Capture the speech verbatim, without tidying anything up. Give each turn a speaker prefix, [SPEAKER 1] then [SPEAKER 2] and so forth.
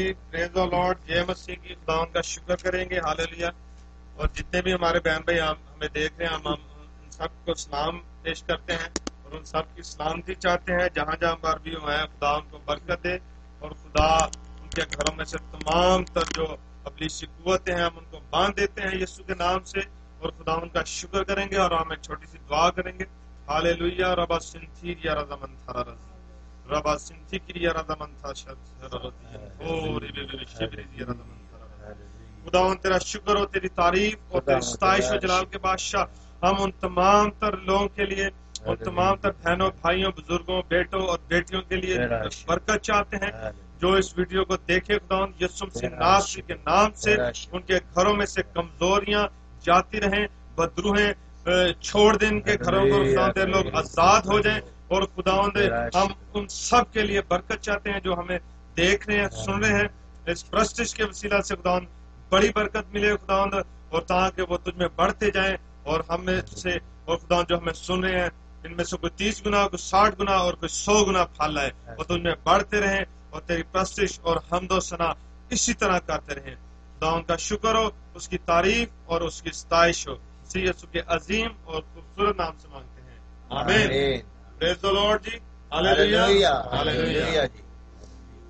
[SPEAKER 1] پریز دی lord, جے مسیح کی خدا ان کا شکر کریں گے. ہاللیلویا. اور جتنے بھی ہمارے بہن بھائی ہمیں دیکھ رہے ہیں، ہم ان سب کو سلام پیش کرتے ہیں اور ان سب کی سلامتی چاہتے ہیں جہاں جہاں پر بھی وہ ہیں. خدا ان کو برکت دے اور خدا ان کے گھروں میں سے تمام تر جو ابلیسی قوتیں ہیں ہم ان کو باندھ دیتے ہیں یسوع کے نام سے، اور خدا ان کا شکر کریں گے. اور ہم ایک چھوٹی سی دعا کریں گے. ہاللیلویا. ربا سنتھی یا رضا من تھارا رضا ربا سنتھی کی یا رضا من تھا شر خدا ان تیرا شکر ہو، تیری تعریف اور تیری ستائش و جلال کے بادشاہ. ہم ان تمام تر لوگوں کے لیے، ان تمام تر بہنوں بھائیوں بزرگوں بیٹوں اور بیٹیوں کے لیے برکت چاہتے ہیں جو اس ویڈیو کو دیکھے. خدا یسوع مسیح ناصری کے نام سے ان کے گھروں میں سے کمزوریاں جاتی رہیں، بدروہیں چھوڑ دیں ان کے گھروں کو. خدا دے لوگ آزاد ہو جائیں. اور خداوند ہم ان سب کے لیے برکت چاہتے ہیں جو ہمیں دیکھ رہے ہیں، سن رہے ہیں. اس پرستش کے وسیلہ سے خداوند بڑی برکت ملے خداوند، اور تاکہ وہ تجھ میں بڑھتے جائیں اور ہم میں سے، اور خداوند جو ہمیں سن رہے ہیں ان میں سے کوئی تیس گنا، کوئی ساٹھ گنا اور کوئی سو گنا پھل لائے اور تجھ میں بڑھتے رہیں اور تیری پرستش اور حمد و ثنا اسی طرح کرتے رہیں. خداوند کا شکر ہو، اس کی تعریف اور اس کی ستائش ہو. اسی یسوع کے عظیم اور خوبصورت نام سے مانگتے ہیں، آمین. پریز دی لارڈ جی. ہاللیلویا. ہاللیلویا.